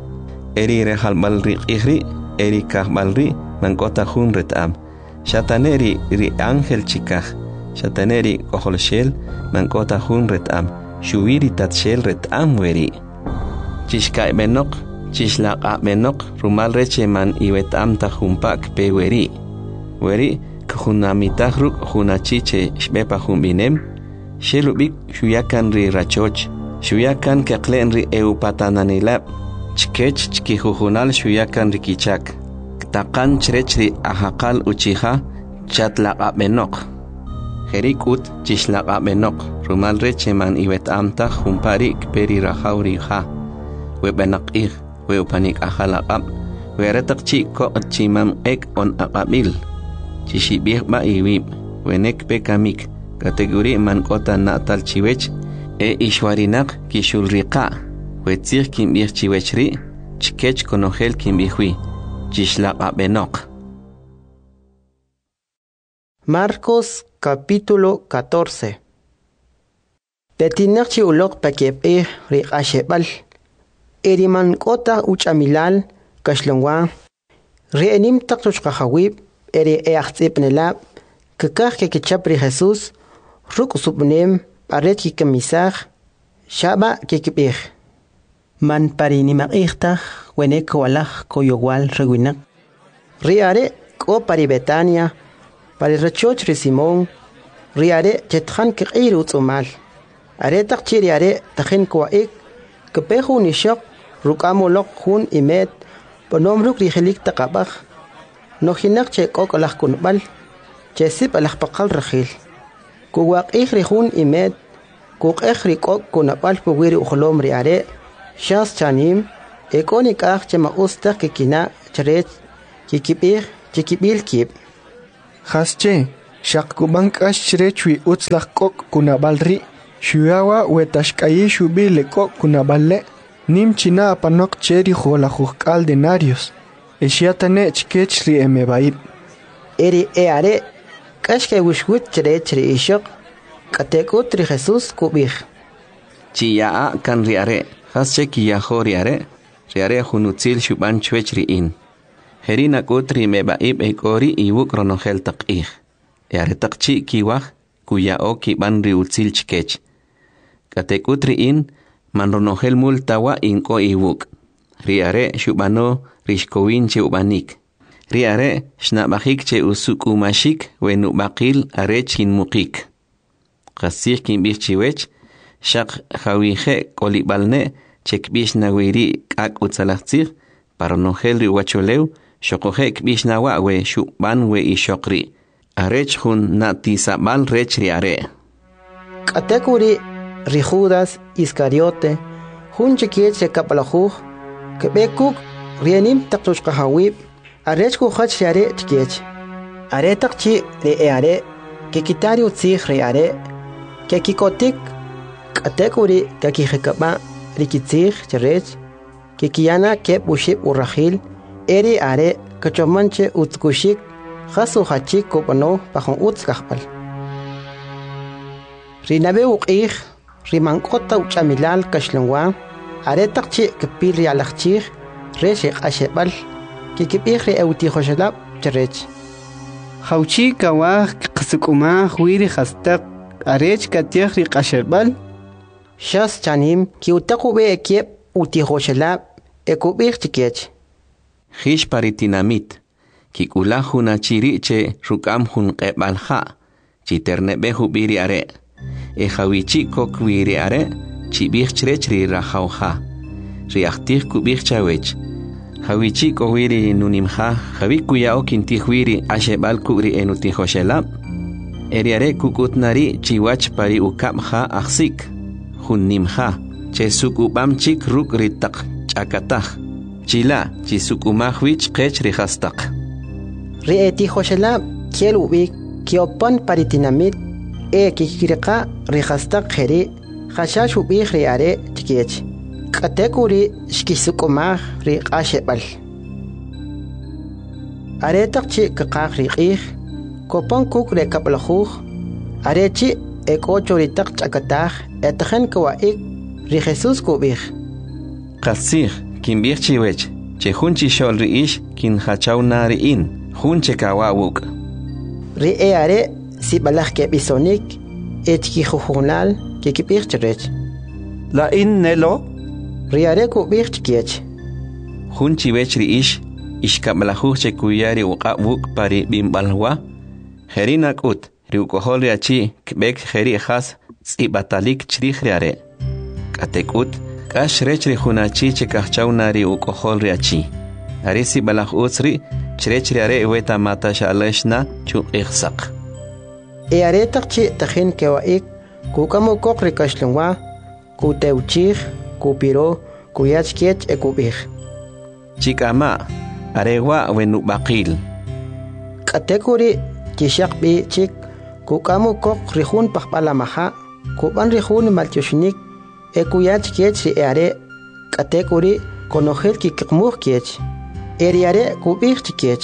Speaker 3: eri rehalbal riqihri eri kahbalri mankota hun retam shataneri ri ángel chikaj shataneri koholshel mankota hun retam shuwiri tatshel retam weri chishkai benok chishlaqa benok rumal reche man iwetam tajumpak pe weri weri khunamitah ruk khunachiche shbepa humbinem shelubik shuyakan ri rachoch shuyakan kaqlen ri eupatananilab chkech chkihuhunal shuyakan ri kichak taqan chrech ri ahaqal uchiha chatlaqa benok jerikut chishlaqa benok rumal reche man iwetamta humparik peri rahauri ha webanak ih weupanik ahalaqab weretak chiko chimam ek on aqabil chishibih ba iwib wenek pekamik kategori man kota natal chiwech e ishwarinak kishulriqa wetzir kimbih chiwechri chkech konogel kimbihwi chishlaqa benok.
Speaker 2: Marcos capítulo catorce. Petinak chi ulok pakep e riqashebal eriman kota uchamilal kashlongwa reenim taktushqahawib eri eaxtsip nelab kakaj ke kichapri Jesús ruk subnem paret ki kamisaj shaba ke kibih man parini maqihta wenek walaj koyowal rewinak riare ko pari Betania pari rachoch ri Simón riare chetjan ke qiru tsumal are takchiri are takhin ko ik kepehu ni shok rukamolok hun imet bonom ruk rihelik taqabaj no hinak che kok alaj kunbal che sip alaj paqal rakhil kuwaq ihri hun imet kuk ihri kok kunabal puwiri ukhlom ri are shas chanim ekoni kah chema usta ke kina chret kikibir chikibil kib
Speaker 11: hasche shaq kubank ash chrechwi utslaq kok kuna balri shuyawa wetashkayi shubile kok kuna balle nim china panok cheri jola jukal denarios eshiatane chkech ri emebaib
Speaker 2: eri eare kashke wishwit chrechri ishok katekut ri Jesus kubih
Speaker 3: chiyaa kan riare hasche kiya horiare riare hunutzil shuban chwechri in herina kutri mebaib ekori iwuk ronogel taqih yare taqchi kiwah kuya oki ban riutzil chkech katekutri in man ronogel multawa inko iwuk riare shubano rishkowin che ubanik riare shnabahik che usukumashik wenu baqil arech kin muqik qasih kin bichiwech shaq khawije kolibalne chekbish nawiri kak utzalachtir paronogel riwacholeu shokoje kbish nawa we shuban we ishokri arech hun natisabal rech riare
Speaker 2: katekuri ri Judas Iscariote hun chikiet se kapalajuj kebekuk rienim taqtush qahawib arech ku khach yare chikiet are taqchi re are ke kitari utzig re are ke kikotik katekuri ke kihekaba rikitzig cherech ke kiana ke bushib urahil eri are kachomanche utzkushik khasu hachik kopano pajon utzkahpal rinabe uqih rimankota uchamilal kashlangwa are taqchi kepil rialachchig reshe qashebal kikibih re euti khoshalab cherech
Speaker 1: hauchi kawah qsukuma huiri khastaq arech katiah ri qashebal
Speaker 2: shas chanim ki utaqu be ekep uti khoshalab ekubih chikech
Speaker 3: khish paritinamit kikula huna chiriche rukam hun qebalha chiternebe hubiri are e hawichi kokwiri are chibih chrechri rahauha riachtih kubih chawech hawichi kowiri nunimha hawikuya okintihwiri ashebal kubri enuti hoshelab eriare kukutnari chiwach pari ukabha aksik hunnimha chesukubam chik ruk ritak chakatah chila chisukumahwich qech rihastaq
Speaker 2: rieti hoshelab kielubik kiopan paritinamit e kikirqa rihastaq kheri khashash ubih riare tikech katekuri shkisukumah ri qashebal are taqchi qaq riqih kopon kuk re kaplajuj arechi ekocho ritaq chakatah etjen kwaik ri Jesus kubih
Speaker 3: qasih kinbih chiwech che hunchi shol riish kin hachaw nari in hunche kawawuk
Speaker 2: ri e are si balaj ke bisonik etki khujunal ke kibih cherech
Speaker 5: la in nelo
Speaker 2: ri are kubih chkiech
Speaker 3: hunchi wech riish ishkablajuj che kuyari uqawuk pari bimbalwa herina kut riukohol riachi kbek heri khas tsibatalik chrih riare katekut kash rechri hunachi che kahchaw nari ukohol riachi arisi balaj utsri chrechri are weta mata shalashna chu ikhsaq
Speaker 2: e are taqchi tajin kewaik kukamo kokri kashlungwa kuteuchig kupiro kuyachkiech ekubih
Speaker 3: chikama arewa wenu baqil
Speaker 2: katekuri tishaqbi chik kukamo kok rihun paqbala maha kuban rihun maltyoshnik ekuyachkiech ri are katekuri konojel kikmuj kiech eriare kubih chkiech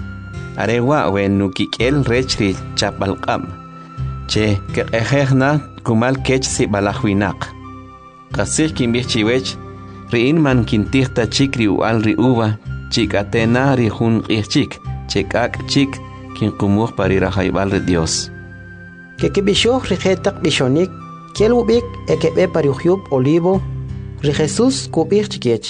Speaker 3: arewa wenu kikel rechri chapalqam che kehehna kumal kech si balahwinaq qasih kinbih chiwech riin man kintihta chikri ual ri uva chikatena ri hun qihchik chekak chik kinqumuj pari rahaybal ri Dios
Speaker 2: que que bishoh rijetak bishonik kielubik ekebe pariuhyub olivo ri Jesus kubih chkiech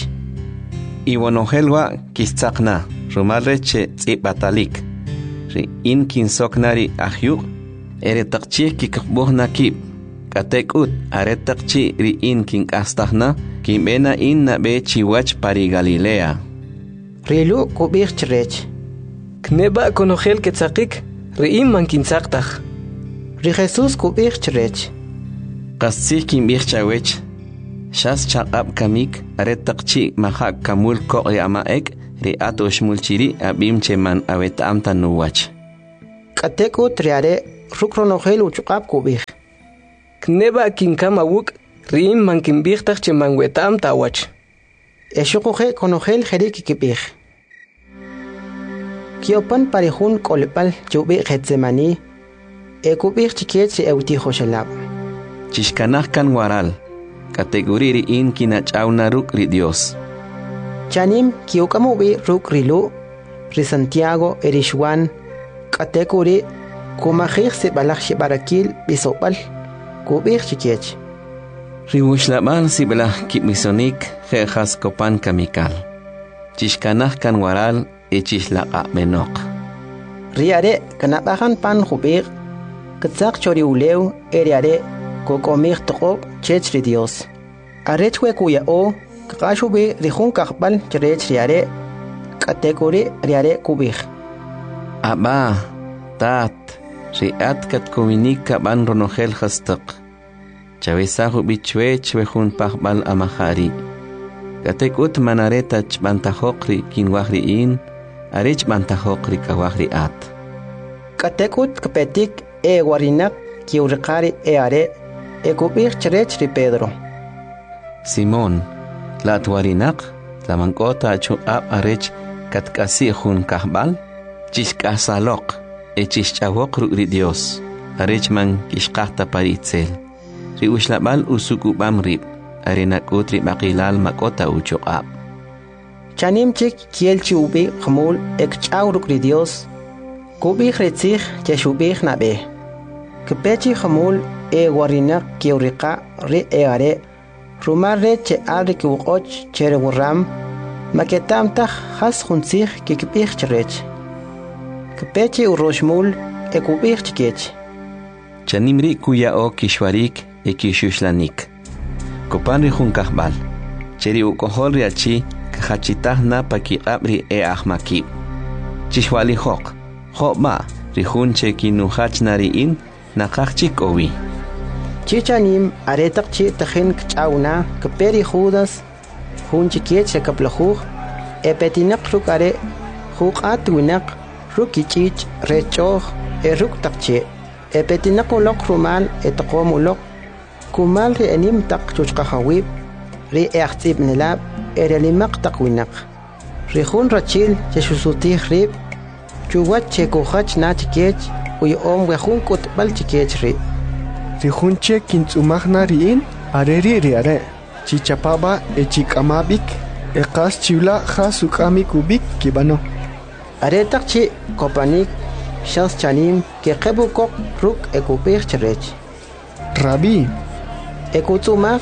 Speaker 3: iwonohelwa kistzaqna rumalreche tz'ibatalik ri in kinsoknari ahyu ere taqchi kikbuhna kib katekut are taqchi ri in kinkastahna kimbena in nabe chiwach pari Galilea
Speaker 2: rilu kubih chrech
Speaker 8: kneba konogel ketzaqik ri in man kinsaqtaj
Speaker 2: ri Jesus kubih chrech
Speaker 3: qasih kimbih chawech Shas chaqab kamik aretaqchi mahak kamul koqri amaek ri atosh mulchiri abim cheman awet amta nuwach.
Speaker 2: Kateku triare rukronogel uchuqab kubih.
Speaker 8: Kneba kinkama wuk riim mankimbihtaj cheman wetam tawach.
Speaker 2: Eshukuhe konogel jerik kibih. Kiopan parihun kolipal chubi getsemani. Ekubih chikiet euti hoshelab.
Speaker 3: Chishkanahkan waral. Kategoriri in kinachawna ruk ri Dios.
Speaker 2: Chanim kiukamubi ruk rilu, ri Santiago erishwan, kategori kumahir se balak shibarakil bisopal, kubir chikiech.
Speaker 3: Ri wushlabal si balak kipmisonik jejas kopan kamikal. Chishkanahkan waral e chishlaqa menok.
Speaker 2: Riare kanabahan pan hubir, katsak chori uleu eriare kokomir toqob chech ri Dios. Arechwe kuya o kakashubi rihun kakbal cherech riare kategori riare kubih.
Speaker 3: Aba, tat, riat kat kominika ban ronogel hastak. Chavesahu bichwech wehun pakbal amahari. Katekut manaretach bantahokri kinwahri in, arech bantahokri kawahri at.
Speaker 2: Katekut kapetik e warinak kiurikari e are ekubir cherech ri Pedro.
Speaker 3: Simón, la tuarinak, la mancota chu ab arech katkasi hun kahbal, chishkasalok, e chishchawok ri Dios, arech man kishkahta paritzel. Ri ushlabal usukubam rib, arenak utri makilal makota uchuqab.
Speaker 2: Chanim chik kiel chubi khmul ek chawruk ri Dios, kubih retzich cheshubih nabe. Kepechi khmul e warinak kiurika ri e are, rumarre che alri kiwuqoch chere wurram, maketamtah has khunzich kikibih cherech. Kepechi uroshmul e kubih chikech.
Speaker 3: Chanimri kuya o kishwarik e kishuslanik. Kopanri hun kahbal. Cheri ukohol riachi kahachitah na pakiqabri e ahmakib. Chishwali hok. Hokma rihun che kinuhach nariin nakachik owi.
Speaker 2: Chichanim aretak chi tahin kchauna kaperi Judas hun chikiet se kaplahuj e petinak rukare huqat winak rukichich rechoh e ruk takche e petinak ulok rumal e taqom ulok kumal ri anim tak chuchqahawib ri e ahtib nilab e relimak takwinak ri hun rachil cheshusutih rib chuwat che kuhach na chikiech uy om wehun kutbal chikiech ri
Speaker 11: Rihunche kintzumagna riin areri riare chichapaba e chikamabik e qas chivla khasukami kubik kibano
Speaker 2: aretak chi kopanik shas chanim ke qebukok ruk e kupir cherech
Speaker 11: Rabi
Speaker 2: e kutzumag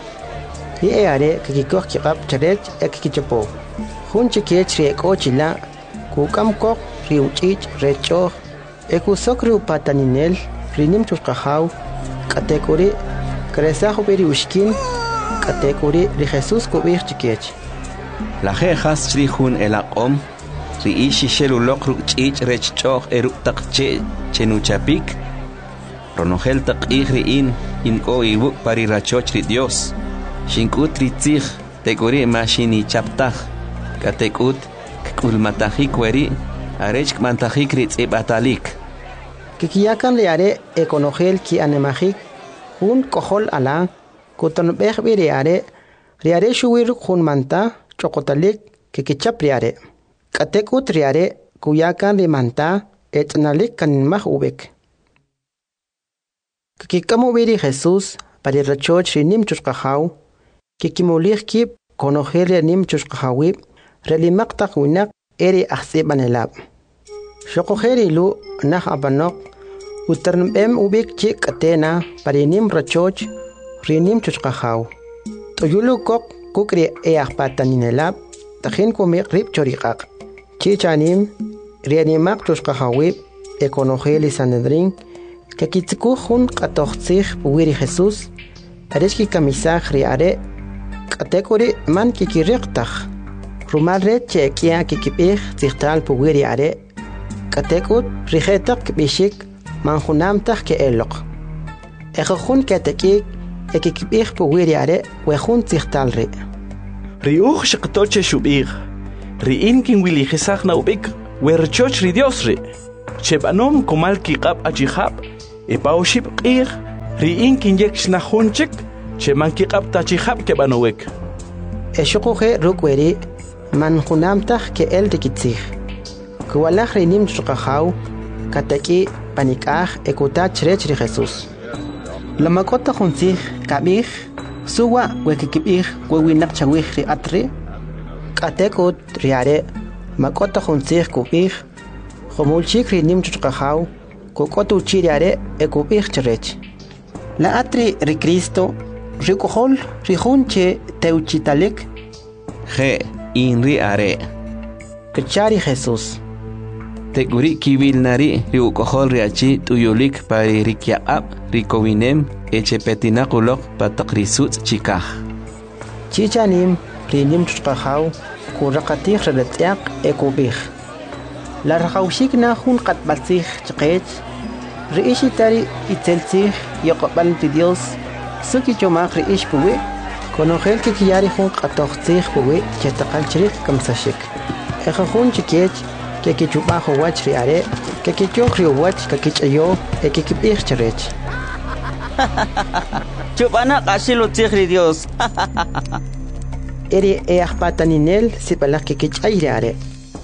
Speaker 2: hi e are kikikok kikap cherech e kikichapo hunche kech ri kochila kukam kok riuchich recho e kusok riu pataninel rinim chuskahaw kategori kresaho beri ushkin kategori ri Jesus kubir chikech
Speaker 3: La jejas trihun el aqom ri ishi shelulok ruk chich rech choch eruk taqche chenuchapik ronogel taqih ri in in ko ibuk pari rachoch ri Dios shinkut ri tzih tegori mashini chaptaj katekut kulmatahik weri arech kmantajik ri tzibatalik
Speaker 2: kikiyakan liare ekonogel ki anemajik un kohol ala kuton behbi riare riare shuwir kun manta chokotalik kikichap riare katekut riare kuyakan ri manta etnalik kan mah ubek kikikamu biri Jesus pari rachoch rinim chushkahaw kikimulich kip konogel rinim chushkahawib relimak takwinak eri ahsibanelab shokogeri lu nah abanok uternbem ubik chik katena parinim rachoch rinim chushkahaw toyulu kok kukri e ahpataninelab tahin kumik rib choriqaq chichanim rianimak chushkahawib ekonogeli sanedrin kakitziku hun qatoqtzij puwiri Jesus areshki kamisaj riare kategori man kikiriqtaj rumalre chekia kikipij tzijtal puwiri are katekut rijetak bishik manjunamtaj ke elok ejojun ketekik ekikib'ij puwiri are wejun tzijtal ri.
Speaker 10: Ri uj xiqtoche xub'ij. Ri in kin wili jisaj na ub'ik werchoch ri Dios ri. Cheb'anom kumal kiqab achijab e pawxib q'ij ri in kin yek xnajun chik cheman kiqab tachijab keb'anowek.
Speaker 2: E xuquje rukweri man junamtaj ke el rikitzij. Kuwalaj ri nim chuqajaw kataki panikaj ekutach rech ri Jesús. La makota juntzij kabij suwa wekikibij wewinak chawij ri atri katekut riare makota juntzij kubij jomulchik ri nim chuqajaw kukotu chiriare ekubij cherech. La atri ri Cristo rikuhol ri junche teuchitalik
Speaker 3: Je inri are.
Speaker 2: Kachari Jesús.
Speaker 3: Teguri kibil nari ri ukohol riachi tuyulik pari rikyaqab rikowinem echepetinakulok pataqrisut chikaj.
Speaker 2: Chichanim rinim chuqajaw kuraqatij relatiaq ekubij. La raqawshik na jun qatbalsij chiqech riishitari itzelsij yoqbal ti Dios suki chomaq riish puwi konojel que kiyari jun qatoqtzij puwi chetaqal chrik kamsashik. Eja jun chikech que kichubajo wach riare que kichok rio wach que kichayo e que kibij cherech.
Speaker 4: Chubana qashilo tzij Dios.
Speaker 2: Eri e ahpataninel sipalak que kichay riare.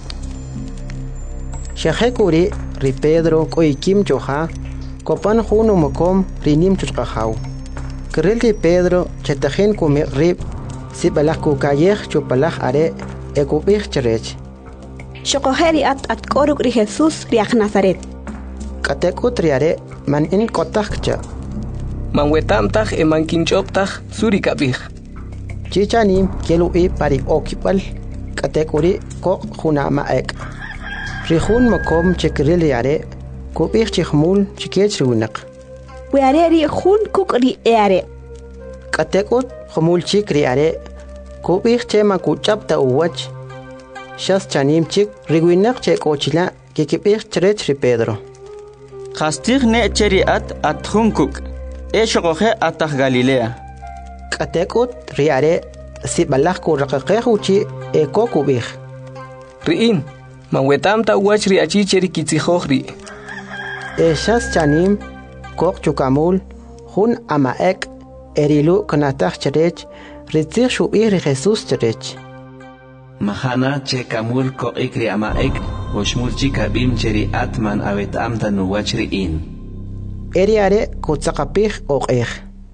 Speaker 2: Shahekuri ri Pedro koikim choja kopan jun umokom rinim chuqajaw. Kerel ri Pedro chetajen kume rib sipalak kukayej chupalaj are e kubij cherech.
Speaker 12: Xokoheri at at koruk ri Jesús riak Nazaret.
Speaker 2: Katekut riare man in kotakcha.
Speaker 8: Man wetamtaj e man kinchoptaj suri kabij.
Speaker 2: Chichanim kielu i pari okipal katekuri kok junama ek. Rijun makom chekril riare kubij chikhmul chikech runak.
Speaker 12: Weare ri jun kuk ri eare.
Speaker 2: Katekut khumul chik riare kubij chema kuchapta uwach. Shas chanim chik rigwinak che kochila que kibij cherech ri Pedro.
Speaker 4: Khastig ne cheri at at hunkuk. E shogoje atah Galilea.
Speaker 2: Katekut riare si balak ku raqaqehuchi e kokubij.
Speaker 8: Riin man wetamta wach ri achi cheri kitzijojri.
Speaker 2: E shas chanim kok chukamul jun amaek erilu kanatah cherech ritzij shubij ri Jesús cherech.
Speaker 3: Mahana che kamul ko ikri ama ek oshmul chika bim cheri atman awet amta nuwachri in.
Speaker 2: Eriare kutzakapij oqej.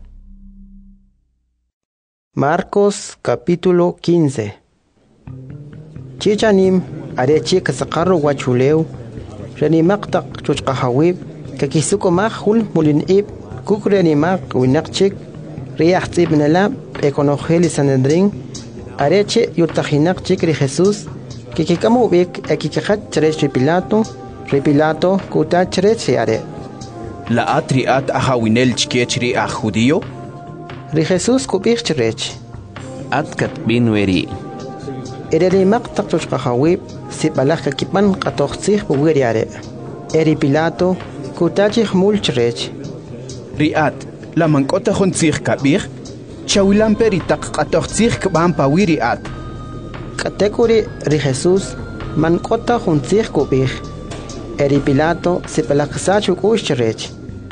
Speaker 2: Marcos capítulo quince. Chichanim are chik sakarro wachuleu renimaktak chuchqahawib kakisuko mahul mulinib kukrenimak winakchik riyahtib nalab ekonojeli sanedrin areche yurtajinak chikri Jesús que kikamu bik ekikajat cherech ri Pilato ri Pilato kuta cherech are.
Speaker 13: La atriat ahawinel chkechri a judío
Speaker 2: ri Jesús kubij cherech.
Speaker 3: Atkat binweri.
Speaker 2: Ereri maqtaq chuchqahawib sibalaj kakipan qatoqtzij buwiri are. Eri Pilato kuta chihmul cherech.
Speaker 13: Riat la mankota juntzij kabij Chawilan peritak qatoqtzij kban pawiri at.
Speaker 2: Katekuri ri Jesús man kota juntzij kubij. Eri Pilato sipalaqsachu kushcherech.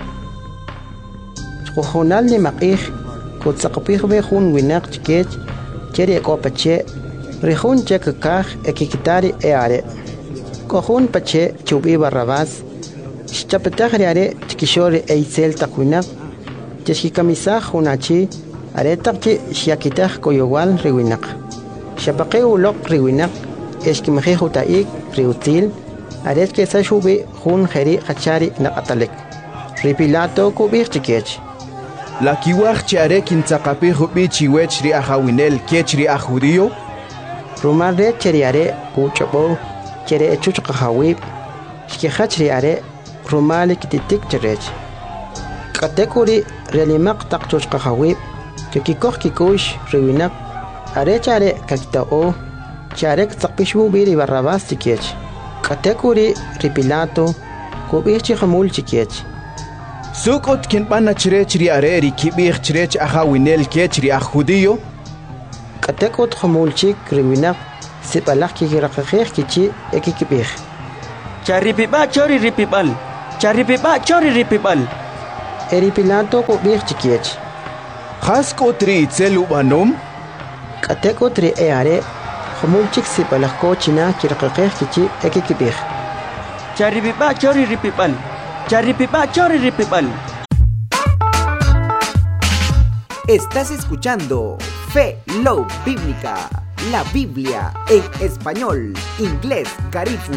Speaker 2: Chujunal ni maqij kutzaqpij be jun winak chikech cheri ekopache rijun chekakaj ekikitari eare. Kohun pache chubi Barrabás xchapetaj riare chikishori eisel takwinak cheskikamisaj junachi aretakchi xiakitaj koyowal riwinak. Xapaqeu lok riwinak eskimjeju taik riutzil aretke sashubi jun jeri hachari naqatalek. Ri Pilato kubij chikech.
Speaker 13: La kiwaj chiare kintzaqapij ubi chiwech ri ahawinel kech ri ajudío.
Speaker 2: Rumar re cheriare kuchobo chere chuchqahawib xkihach riare rumali kititik cherech. Katekuri relimaq taq chuchqahawib Kikikoh kikush riwinak arechare kakitao charek tsaqpishu biri Barrabás chikech. Katekuri ri Pilato kubich hamul chikech.
Speaker 13: Sukot ken bana chirech ri areri kibir chirech aha winel kech ri judío.
Speaker 2: Katekot khomulchik riwinak sipalak kikirakakh kichi ekikibir.
Speaker 4: Charipiba chori ripibal. Charipiba chori ripibal.
Speaker 2: Eri Pilato ko bir chikiech.
Speaker 13: Khasko tri tselu banom.
Speaker 2: Katekot ri eare khomulchik sipalak ko china kirakakh kichi ekikibir.
Speaker 4: Charipiba chori ripibal. Charipiba chori ripibal.
Speaker 14: Estás escuchando Fe Love Bíblica, la Biblia en español, inglés, Carifu.